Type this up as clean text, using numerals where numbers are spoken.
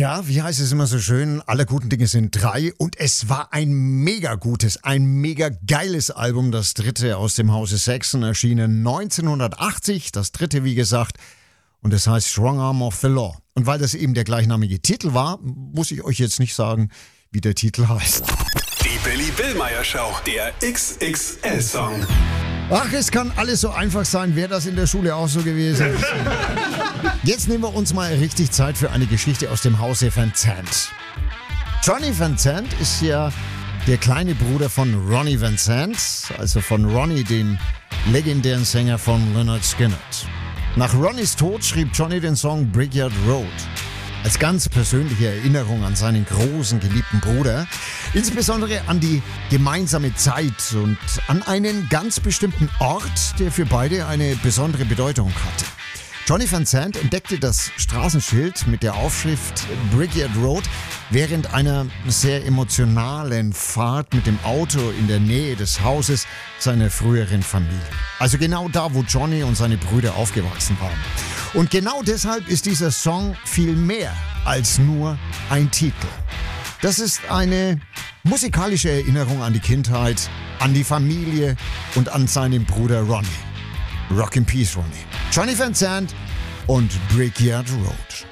Ja, wie heißt es immer so schön, alle guten Dinge sind drei und es war ein mega gutes, ein mega geiles Album, das dritte aus dem Hause Saxon, erschienen 1980, das dritte wie gesagt, und es heißt Strong Arm of the Law. Und weil das eben der gleichnamige Titel war, muss ich euch jetzt nicht sagen, wie der Titel heißt. Die Billy Billmeyer Show, der XXL-Song. Ach, es kann alles so einfach sein, wäre das in der Schule auch so gewesen. Jetzt nehmen wir uns mal richtig Zeit für eine Geschichte aus dem Hause Van Zandt. Johnny Van Zandt ist ja der kleine Bruder von Ronnie Van Zandt, also von Ronnie, dem legendären Sänger von Lynyrd Skynyrd. Nach Ronnies Tod schrieb Johnny den Song Brickyard Road. Als ganz persönliche Erinnerung an seinen großen, geliebten Bruder, insbesondere an die gemeinsame Zeit und an einen ganz bestimmten Ort, der für beide eine besondere Bedeutung hatte. Johnny Van Zandt entdeckte das Straßenschild mit der Aufschrift Brickyard Road während einer sehr emotionalen Fahrt mit dem Auto in der Nähe des Hauses seiner früheren Familie. Also genau da, wo Johnny und seine Brüder aufgewachsen waren. Und genau deshalb ist dieser Song viel mehr als nur ein Titel. Das ist eine musikalische Erinnerung an die Kindheit, an die Familie und an seinen Bruder Ronnie. Rock in Peace, Ronnie. Johnny Van Zandt und Brickyard Road.